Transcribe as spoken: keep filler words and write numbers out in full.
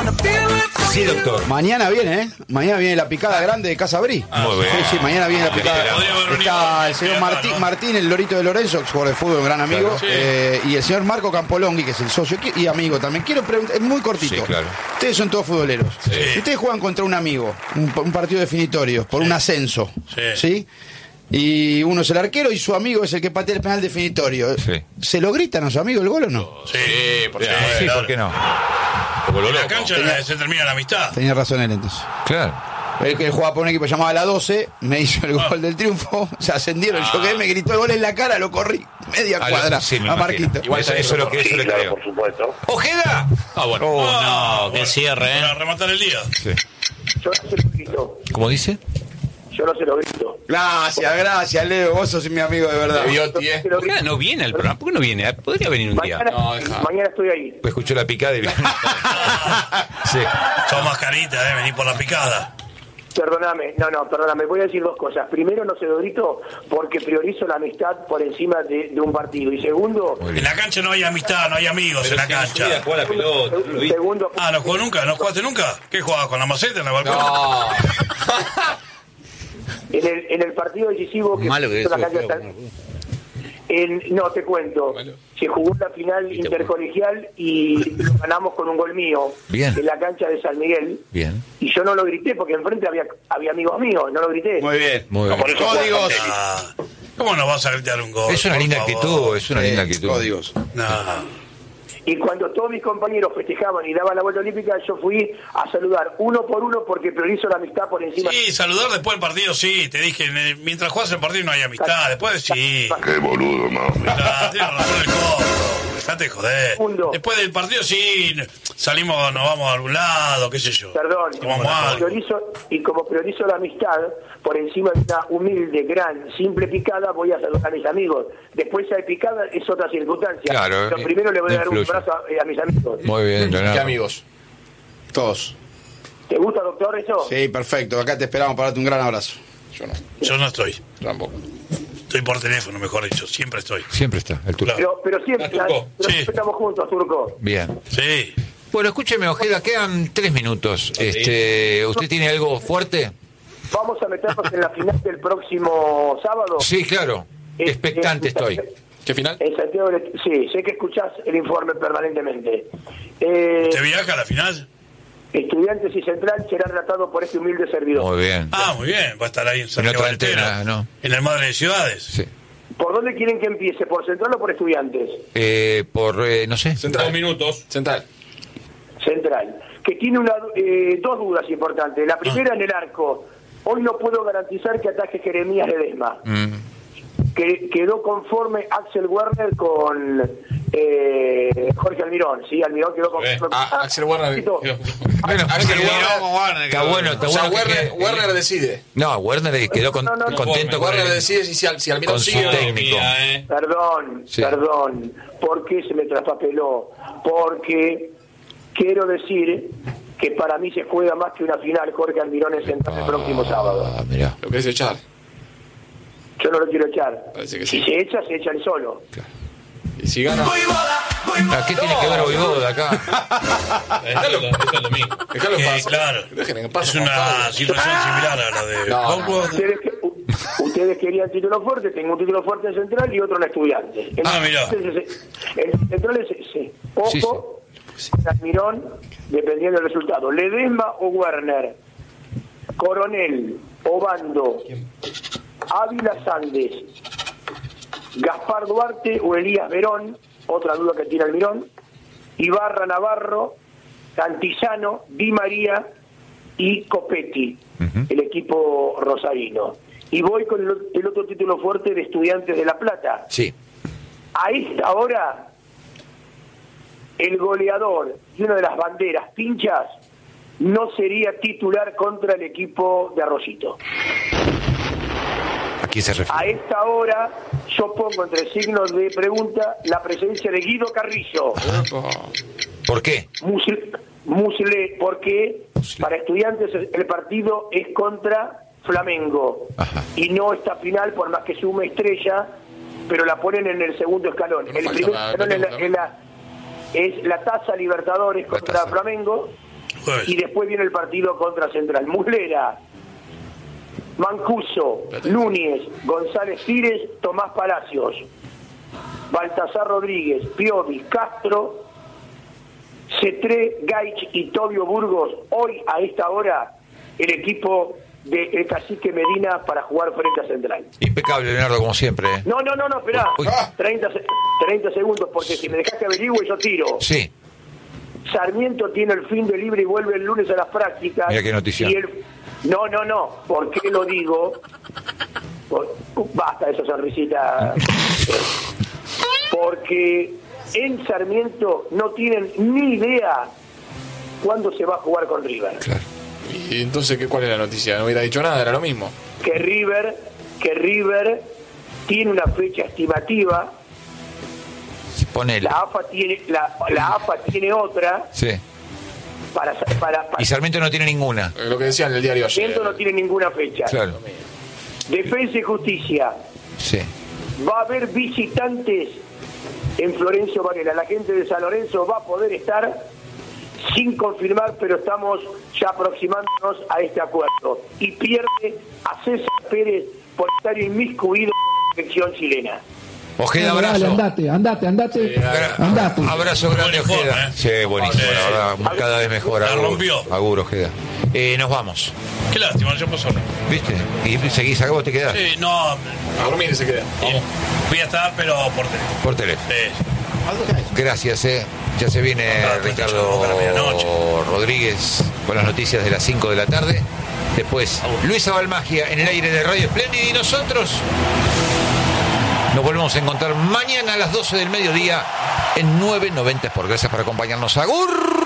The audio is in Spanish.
Sí, doctor. Mañana viene, ¿eh? Mañana viene la picada grande de Casa Brí. Ah, muy bien. Sí, sí, mañana viene la picada. Está el señor Martín, Martín, el Lorito de Lorenzo, jugador de fútbol, un gran amigo. Claro. Sí. Eh, y el señor Marco Campolonghi, que es el socio y amigo también. Quiero preguntar, es muy cortito. Sí, claro. Ustedes son todos futboleros. Sí. Si ustedes juegan contra un amigo, un, un partido definitorio, por sí. un ascenso, ¿sí? ¿sí? Y uno es el arquero y su amigo es el que patea el penal definitorio. Sí. ¿Se lo gritan a su amigo el gol o no? Sí, por, sí, sí, ¿por qué no? En la cancha tenía, se termina la amistad. Tenía razón él entonces. Claro. Él que jugaba por un equipo llamado La doce, me hizo el gol del triunfo, se ascendieron, ah. yo quedé, me gritó el gol en la cara, lo corrí media a cuadra lo, sí, a Marquito. Igual eso, eso es lo que eso sí, le claro, creo. por supuesto. ¡Ojeda! Ah, bueno. Oh, ah, no, bueno, que cierre, ¿eh? Para rematar el día. Sí. Yo no se lo grito. ¿Cómo dice? Yo no se lo grito. Gracias, gracias, Leo, vos sos mi amigo de verdad. ¿Por qué no viene al programa? ¿Por qué no viene? Podría venir un mañana, día. No, mañana estoy ahí. Pues escuchó la picada y... sí. Sos mascarita, eh, vení por la picada. Perdóname, no, no, perdóname, voy a decir dos cosas. Primero, no se lo grito porque priorizo la amistad por encima de, de un partido. Y segundo... En la cancha no hay amistad, no hay amigos. Pero en la cancha. La pelota, segundo, segundo, ah, ¿no jugó nunca? ¿No jugaste nunca? ¿Qué jugabas, con la maceta en la balcón? No. en, el, en el partido decisivo que... Malo que la cancha está, en, no, te cuento. Bueno. Se jugó la final intercolegial y lo ganamos con un gol mío. Bien. En la cancha de San Miguel. Bien. Y yo no lo grité porque enfrente había, había amigos míos, no lo grité. Muy bien. Muy bien. No, por códigos. Ah, ¿cómo no vas a gritar un gol? Es una linda favor? actitud, es una eh, linda actitud. Códigos. No. Y cuando todos mis compañeros festejaban y daban la vuelta olímpica, yo fui a saludar uno por uno porque priorizo la amistad por encima. Sí, saludar después del partido, sí. Te dije, mientras juegas el partido no hay amistad. Después sí. Qué boludo, mami. Claro, tienes razón el codo. Dejate de joder. Segundo. Después del partido sí, salimos, nos vamos a algún lado, qué sé yo. Perdón. Como priorizo, y como priorizo la amistad por encima de una humilde, gran, simple picada, voy a saludar a mis amigos. Después esa picada es otra circunstancia. Claro. Pero primero le voy a dar influye. un abrazo a, a mis amigos. Muy bien, Leonardo. ¿Qué amigos? Todos. ¿Te gusta, doctor, eso? Sí, perfecto. Acá te esperamos para darte un gran abrazo. Yo no. Yo no estoy. Tampoco. Estoy por teléfono, mejor dicho. Siempre estoy. Siempre está, el turco. Pero, pero siempre, Turco. pero Sí. siempre estamos juntos, Turco. Bien. Sí. Bueno, escúcheme, Ojeda, quedan tres minutos. Este, ¿usted tiene algo fuerte? Vamos a meternos en la final del próximo sábado. Sí, claro. Expectante eh, estoy. ¿Qué final? En Santiago del... Sí, sé que escuchás el informe permanentemente. Eh, ¿Usted viaja a la final? Estudiantes y Central será tratado por este humilde servidor. Muy bien. Ah, muy bien. Va a estar ahí en Santiago otra del Estero, antena, ¿no? en el Madre de Ciudades. Sí. ¿Por dónde quieren que empiece? ¿Por Central o por Estudiantes? Eh, por, eh, no sé. Central. Dos minutos. Central. Central. Que tiene una, eh, dos dudas importantes. La primera, ah. en el arco. Hoy no puedo garantizar que ataque Jeremías Ledesma. Mm. Que quedó conforme Axel Werner con eh, Jorge Almirón. Sí, Almirón quedó conforme. Ah, ah, Axel Werner. Bueno, Axel Werner. Está bueno, está o sea, bueno. Werner, que, Werner decide. No, Werner quedó con, no, no, no, Werner contento con Werner el, decide si, si Almirón con sigue su técnico. Eh. Perdón, sí. perdón. ¿Por qué se me traspapeló? Porque quiero decir que para mí se juega más que una final Jorge Almirón en Central el próximo sábado. Ah, mirá. Lo querés echar. Yo no lo quiero echar. Parece que si sí. se echa, se echa el solo. Claro. Y si gana... ¿A qué tiene que ver Voivoda acá? Déjalo, es el domingo. Déjalo en paz. Claro. Dejen en paz. Es una situación similar a la de... No, no. Ustedes, que, ustedes querían título fuerte, tengo un título fuerte en Central y otro en Estudiantes. El, ah, mira. El Central es ese. Ojo, sí, sí. Sí. Almirón, dependiendo del resultado. Ledesma o Werner. Coronel, Obando, Ávila Sández, Gaspar Duarte o Elías Verón, otra duda que tiene Almirón, Ibarra Navarro, Cantillano, Di María y Copetti, uh-huh. el equipo rosarino. Y voy con el, el otro título fuerte de Estudiantes de La Plata. Sí. A esta hora, el goleador y una de las banderas pinchas no sería titular contra el equipo de Arroyito. ¿A quién se refiere? A esta hora yo pongo entre signos de pregunta la presencia de Guido Carrillo. ¿Por qué? Musle, Musle porque Musle. Para Estudiantes el partido es contra Flamengo. Ajá. Y no está final por más que sume estrella, pero la ponen en el segundo escalón. No el primer escalón es la, es, la, es la Taza Libertadores contra Flamengo Jueves. Y después viene el partido contra Central. Muslera, Mancuso, Núñez, González Pires, Tomás Palacios, Baltasar Rodríguez, Piovi, Castro, Cetré, Gaich y Tobio Burgos. Hoy a esta hora el equipo de el Cacique Medina para jugar frente a Central. Impecable, Leonardo, como siempre. ¿eh? No, no, no, no, esperá. treinta, treinta segundos, porque si me dejas que averigüe yo tiro. Sí. Sarmiento tiene el fin de libre y vuelve el lunes a las prácticas. Mira qué noticia. Y el... No, no, no. ¿Por qué lo digo? Por... Basta esa sonrisita. Porque en Sarmiento no tienen ni idea cuándo se va a jugar con River. Claro. ¿Y entonces qué, cuál es la noticia? No hubiera dicho nada, era lo mismo. Que River, que River tiene una fecha estimativa. Ponele. La AFA tiene, la, la AFA tiene otra. Sí. Para, para, para, y Sarmiento no tiene ninguna. Lo que decía en el diario ayer. Sarmiento no tiene ninguna fecha. Claro. Defensa y Justicia. Sí. Va a haber visitantes en Florencio Varela. La gente de San Lorenzo va a poder estar sin confirmar, pero estamos ya aproximándonos a este acuerdo. Y pierde a César Pérez por estar inmiscuido en la selección chilena. Ojeda, abrazo. Dale, andate, andate, andate. Sí, andate. Abrazo grande, Ojeda. ¿eh? Sí, buenísimo, sí, la verdad. Cada vez mejor. La rompió. Agur, Ojeda. Eh, nos vamos. Qué lástima, ya pasó. ¿Viste? ¿Y seguís acá, vos te quedás? Sí, no. A dormir se queda. Vamos. Voy a estar, pero por teléfono. Por teléfono. Sí. Gracias, eh. Ya se viene no, Ricardo Rodríguez con las noticias de las cinco de la tarde. Después, Luisa Balmagia en el aire de Radio Espléndida. Y nosotros nos volvemos a encontrar mañana a las doce del mediodía en nueve noventa Sport. Gracias por acompañarnos. Agur.